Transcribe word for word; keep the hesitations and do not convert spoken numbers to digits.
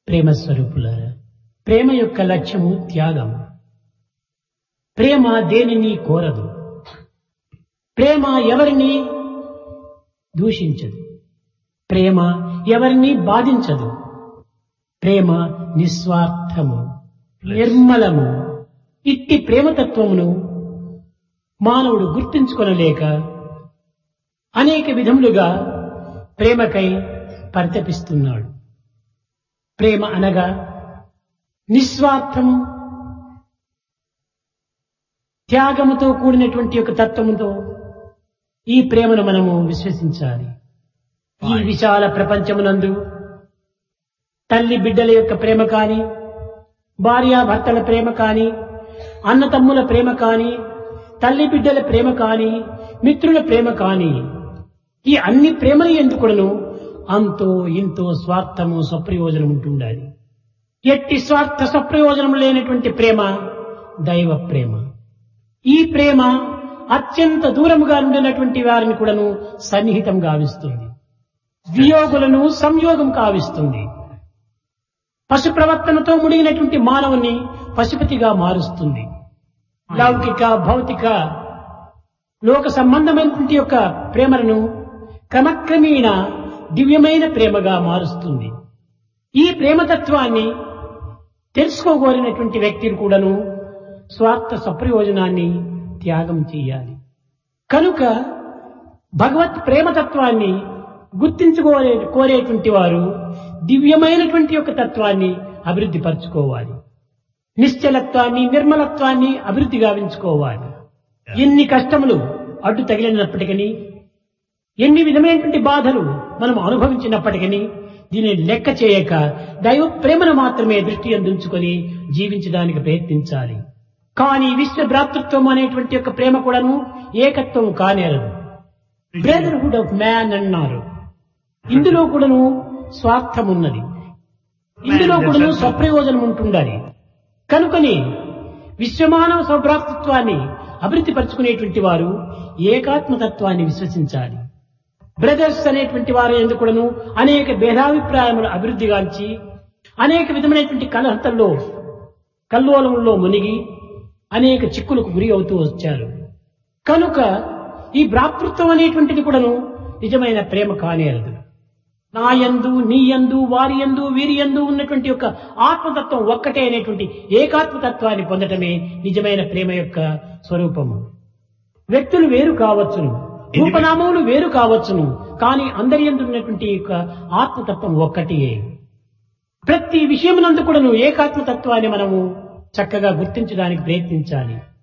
ప్రేమ స్వరూపులారా, ప్రేమ యొక్క లక్ష్యము త్యాగం. ప్రేమ దేనిని కోరదు. ప్రేమ ఎవరిని దూషించదు. ప్రేమ ఎవరిని బాధించదు. ప్రేమ నిస్వార్థము, నిర్మలము. ఇట్టి ప్రేమతత్వమును మానవుడు గుర్తించుకొనలేక అనేక విధములుగా ప్రేమకై పరితపిస్తున్నాడు. ప్రేమ అనగా నిస్వార్థము, త్యాగముతో కూడినటువంటి ఒక తత్వముతో ఈ ప్రేమను మనము విశ్వసించాలి. ఈ విశాల ప్రపంచమునందు తల్లి బిడ్డల యొక్క ప్రేమ కాని, భార్యాభర్తల ప్రేమ కాని, అన్నతమ్ముల ప్రేమ కాని, తల్లి బిడ్డల ప్రేమ కాని, మిత్రుల ప్రేమ కాని, ఈ అన్ని ప్రేమల ఎందుకును అంతో ఇంతో స్వార్థము స్వప్రయోజనం ఉంటుండాలి. ఎట్టి స్వార్థ స్వప్రయోజనం లేనటువంటి ప్రేమ దైవ ప్రేమ. ఈ ప్రేమ అత్యంత దూరముగా ఉండినటువంటి వారిని కూడాను సన్నిహితం గావిస్తుంది. వియోగులను సంయోగం కావిస్తుంది. పశు ప్రవర్తనతో ముడిగినటువంటి మానవుని పశుపతిగా మారుస్తుంది. లౌకిక భౌతిక లోక సంబంధమైనటువంటి యొక్క ప్రేమలను క్రమక్రమేణా దివ్యమైన ప్రేమగా మారుస్తుంది. ఈ ప్రేమతత్వాన్ని తెలుసుకోగోరినటువంటి వ్యక్తిని కూడాను స్వార్థ సప్రయోజనాన్ని త్యాగం చేయాలి. కనుక భగవత్ ప్రేమతత్వాన్ని గుర్తించుకోలే కోరేటువంటి వారు దివ్యమైనటువంటి యొక్క తత్వాన్ని అభివృద్ధి పరచుకోవాలి. నిశ్చలత్వాన్ని, నిర్మలత్వాన్ని అభివృద్ధి గావించుకోవాలి. ఎన్ని కష్టములు అడ్డు తగిలినప్పటికీ, ఎన్ని విధమైనటువంటి బాధలు మనం అనుభవించినప్పటికీ దీనిని లెక్క చేయక దైవ ప్రేమను మాత్రమే దృష్టి అందించుకొని జీవించడానికి ప్రయత్నించాలి. కానీ విశ్వ భ్రాతృత్వం అనేటువంటి యొక్క ప్రేమ కూడాను ఏకత్వం కానేరదు. బ్రదర్హుడ్ ఆఫ్ మ్యాన్ అన్నారు. ఇందులో కూడాను స్వార్థం ఉన్నది. ఇందులో కూడాను స్వప్రయోజనం ఉంటుండాలి. కనుకని విశ్వమానవ సౌభ్రాతృత్వాన్ని అభివృద్ధి పరుచుకునేటువంటి వారు ఏకాత్మతత్వాన్ని విశ్వసించాలి. బ్రదర్స్ అనేటువంటి వారు ఎందుకును అనేక భేదాభిప్రాయములు అభివృద్ధిగాంచి అనేక విధమైనటువంటి కలహంతల్లో కల్లోలముల్లో మునిగి అనేక చిక్కులకు గురి అవుతూ వచ్చారు. కనుక ఈ భ్రాతృత్వం అనేటువంటిది కూడాను నిజమైన ప్రేమ కానేరదు. నా యందు, నీ యందు, వారి యందు, వీరి యందు ఉన్నటువంటి యొక్క ఆత్మతత్వం ఒక్కటే అనేటువంటి ఏకాత్మతత్వాన్ని పొందటమే నిజమైన ప్రేమ యొక్క స్వరూపము. వ్యక్తులు వేరు కావచ్చును, రూపనామములు వేరు కావచ్చును, కానీ అందరి యందు ఉన్నటువంటి యొక్క ఆత్మతత్వం ఒక్కటియే. ప్రతి విషయమునందు కూడాను ఏకాత్మతత్వాన్ని మనము చక్కగా గుర్తించడానికి ప్రయత్నించాలి.